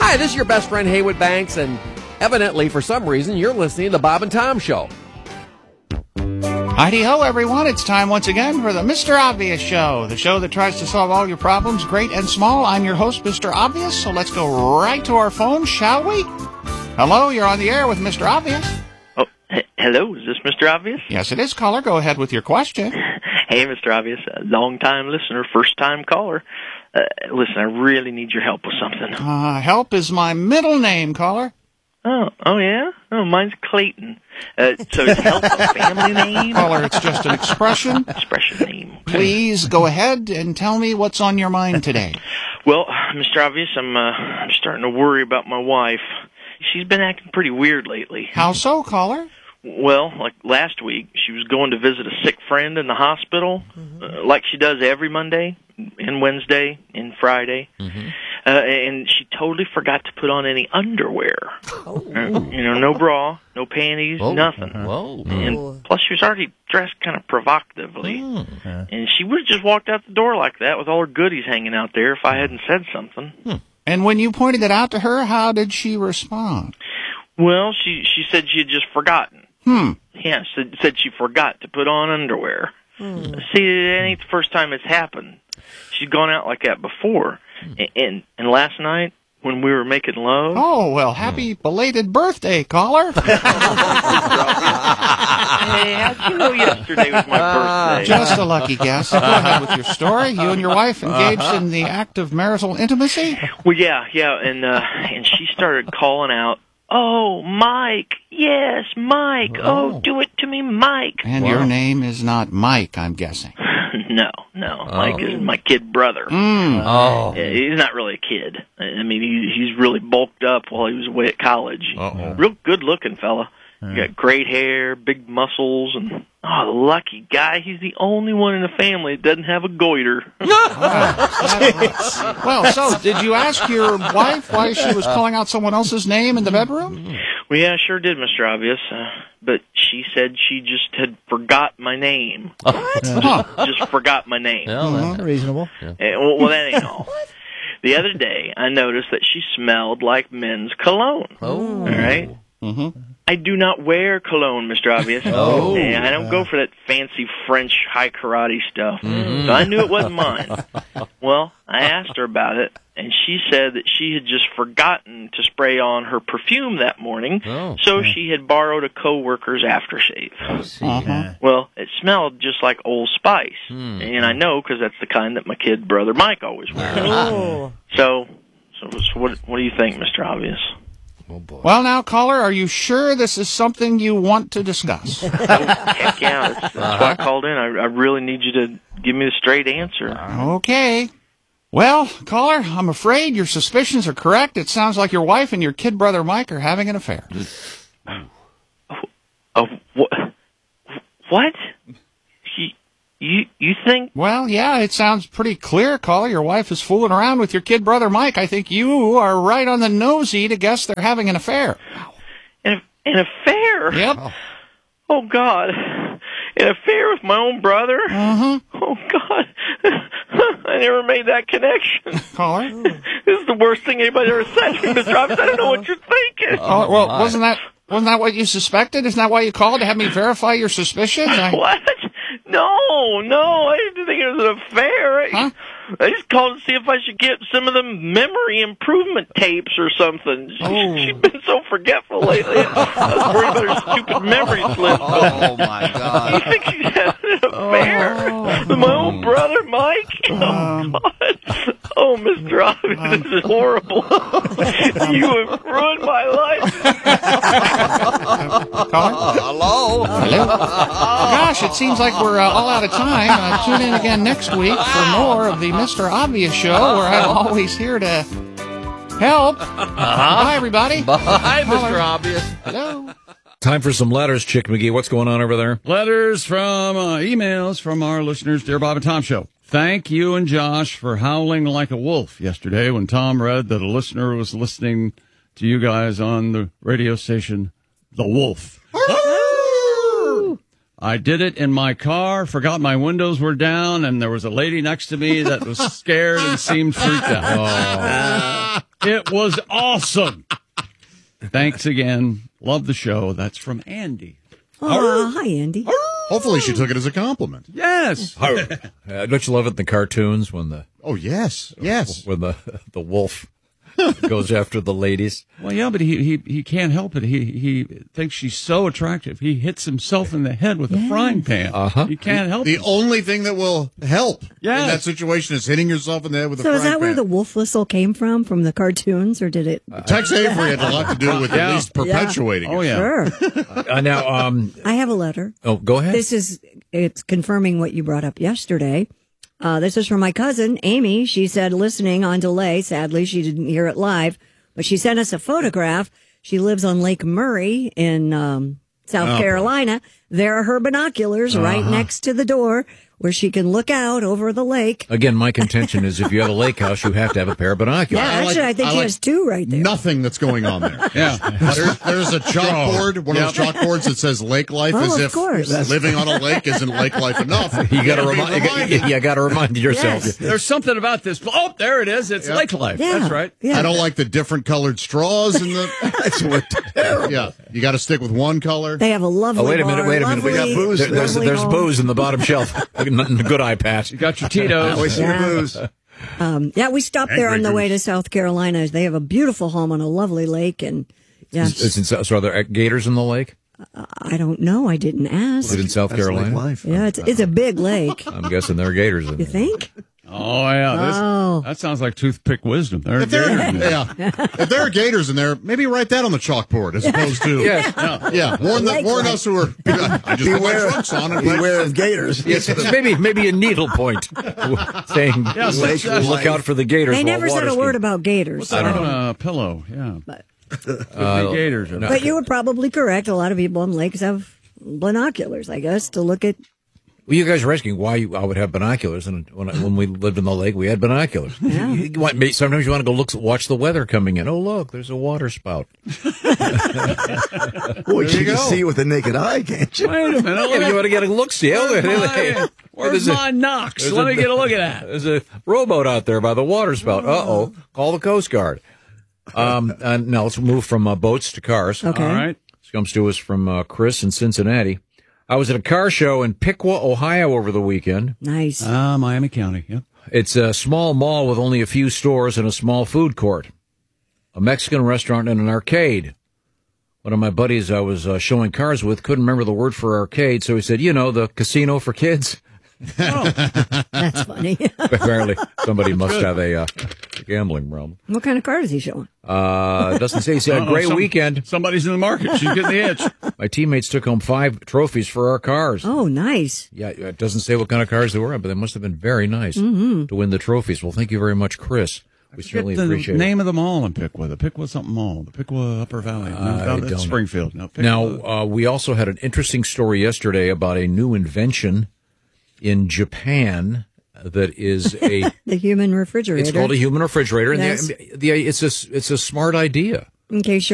Hi, this is your best friend Haywood Banks, and evidently, for some reason, you're listening to the Bob and Tom Show. Heidi-ho, everyone. It's time once again for the Mr. Obvious Show, the show that tries to solve all your problems, great and small. I'm your host, Mr. Obvious, so let's go right to our phone, shall we? Hello, you're on the air with Mr. Obvious. Oh, hello, is this Mr. Obvious? Yes, it is, caller. Go ahead with your question. Hey, Mr. Obvious, long-time listener, first-time caller. Listen, I really need your help with something. Help is my middle name, caller. Oh yeah? Oh, mine's Clayton. So is help a family name? Caller, it's just an expression. Expression name. Please go ahead and tell me what's on your mind today. Well, Mr. Obvious, I'm starting to worry about my wife. She's been acting pretty weird lately. How so, caller? Well, like last week, she was going to visit a sick friend in the hospital, like she does every Monday and Wednesday and Friday. And she totally forgot to put on any underwear. No bra, no panties, nothing. And plus, she was already dressed kind of provocatively. And she would have just walked out the door like that with all her goodies hanging out there if I hadn't said something. And when you pointed it out to her, how did she respond? Well, she said she had just forgotten. Yeah, said she forgot to put on underwear. See, it ain't the first time it's happened. She's gone out like that before. And last night, when we were making love... Oh, well, happy belated birthday, caller. Hey, how'd you know yesterday was my birthday? Just a lucky guess. Go ahead with your story. You and your wife engaged in the act of marital intimacy? Well, yeah, and she started calling out, "Oh, Mike, yes, Mike, oh, do it to me, Mike." And your name is not Mike, I'm guessing. No. Mike is my kid brother. He's not really a kid. I mean, he's really bulked up while he was away at college. Real good-looking fella. Got great hair, big muscles, and lucky guy. He's the only one in the family that doesn't have a goiter. Well, so did you ask your wife why she was calling out someone else's name in the bedroom? Well, yeah, I sure did, Mr. Obvious. But she said she just had forgot my name. What? Just forgot my name. Well, that's reasonable. Well, that ain't all. The other day, I noticed that she smelled like men's cologne. All right? I do not wear cologne, Mr. Obvious. And I don't go for that fancy French high karate stuff. So I knew it wasn't mine. Well, I asked her about it, and she said that she had just forgotten to spray on her perfume that morning, so she had borrowed a coworker's aftershave. Well, it smelled just like Old Spice, and I know because that's the kind that my kid brother Mike always wears. So what do you think, Mr. Obvious? Oh, boy. Well, now, caller, are you sure this is something you want to discuss? Heck yeah, that's why I called in. I really need you to give me a straight answer. Okay. Well, caller, I'm afraid your suspicions are correct. It sounds like your wife and your kid brother Mike are having an affair. What? You think? Well, yeah, it sounds pretty clear, caller. Your wife is fooling around with your kid brother Mike. I think you are right on the nosy to guess they're having an affair. An affair? Yep. Oh, God. An affair with my own brother? Oh, God. I never made that connection. Caller? This is the worst thing anybody ever said to me, Mr. Obvious. I don't know what you're thinking. Well, wasn't that what you suspected? Isn't that why you called, to have me verify your suspicions? What? No, I didn't think it was an affair. I just called to see if I should get some of the memory improvement tapes or something. She's been so forgetful lately. I was worried about her stupid memory slip. Oh, my God. You think she's having an affair with my own brother, Mike? Oh, God. Oh, Mr. Obvious, this is horrible. You have ruined my life. Hello? Gosh, it seems like we're all out of time. Tune in again next week for more of the Mr. Obvious Show, where I'm always here to help. Bye, everybody. Bye, Mr. Obvious. Hello. Time for some letters, Chick McGee. What's going on over there? Letters from emails from our listeners, Dear Bob and Tom Show. Thank you and Josh for howling like a wolf yesterday when Tom read that a listener was listening to you guys on the radio station, The Wolf. I did it in my car, forgot my windows were down, and there was a lady next to me that was scared and seemed freaked out. It was awesome. Thanks again. Love the show. That's from Andy. Oh, hi, Andy. Hopefully she took it as a compliment. Yes. Don't you love it in the cartoons when the Oh, yes. when the wolf goes after the ladies? Well, yeah, but he can't help it. He thinks she's so attractive. He hits himself in the head with a frying pan. He can't help The it. only thing that will help Yes. in that situation is hitting yourself in the head with a So frying is that pan. where the wolf whistle came from the cartoons, or did it? Tex Avery had a lot to do with at least perpetuating Oh, it. yeah. Sure. Now, I have a letter. oh, go ahead. It's confirming what you brought up yesterday. This is from my cousin, Amy. She said listening on delay. Sadly, she didn't hear it live, but she sent us a photograph. She lives on Lake Murray in South Carolina. There are her binoculars right next to the door where she can look out over the lake. Again, my contention is if you have a lake house, you have to have a pair of binoculars. Yeah, actually, I think she has two right there. Nothing that's going on there. Yeah. There's a chalkboard, one of those chalkboards that says lake life, Oh, as of if course. living on a lake isn't lake life enough. You got to Be remind. reminded. You got to remind yourself. Yes. There's something about this. Oh, there it is. It's Lake Life. Yeah. That's right. Yeah. I don't like the different colored straws in the. That's what. Yeah, you got to stick with one color. They have a lovely Oh, wait a minute, bar, wait a minute. We got lovely- booze. There's lovely home. booze in the bottom shelf. Nothing good eye patch. You got your Tito's. Yeah, we stopped there on the Angry way to South Carolina. They have a beautiful home on a lovely lake, and yeah, So are there gators in the lake? I don't know. I didn't ask. Is it in South Carolina? Yeah, it's a big lake. I'm guessing there are gators in You there. think? Oh, yeah. Oh. That sounds like toothpick wisdom. There If there, if there are gators in there, maybe write that on the chalkboard as opposed to warn us who are. I just put my trunks on and Beware of gators. Yes, maybe a needle point saying look out for the gators. They while never said water a word skiing. about gators. I so- don't know. Pillow, yeah. But- Could be gators. But you were probably correct. A lot of people on lakes have binoculars, I guess, to look at. Well, you guys are asking why I would have binoculars, and when we lived in the lake, we had binoculars. Yeah. Sometimes you want to go watch the weather coming in. Oh, look, there's a water spout. Well, you can see with the naked eye, can't you? Wait a minute. Yeah, you want to get a look-see. Where's my Knox? Let me get a look at that. There's a rowboat out there by the water spout. Uh-oh. Call the Coast Guard. And now let's move from boats to cars. Okay. All right. This comes to us from Chris in Cincinnati. I was at a car show in Piqua, Ohio over the weekend. Nice. Miami County, yeah. It's a small mall with only a few stores and a small food court, a Mexican restaurant, and an arcade. One of my buddies I was showing cars with couldn't remember the word for arcade, so he said, the casino for kids. That's funny. Apparently, somebody must have a gambling problem. What kind of car is he showing? It doesn't say. He said, a great weekend. Somebody's in the market. She's getting the itch. My teammates took home 5 trophies for our cars. Oh, nice. Yeah, it doesn't say what kind of cars they were, but they must have been very nice to win the trophies. Well, thank you very much, Chris. We certainly Get the appreciate it. name of the mall in Piqua. The Piqua something mall. The Piqua Upper Valley. No, that's Springfield. No, Piqua. Now, we also had an interesting story yesterday about a new invention in Japan that is a The human refrigerator. it's called a human refrigerator, and Yes. it's a smart idea. In case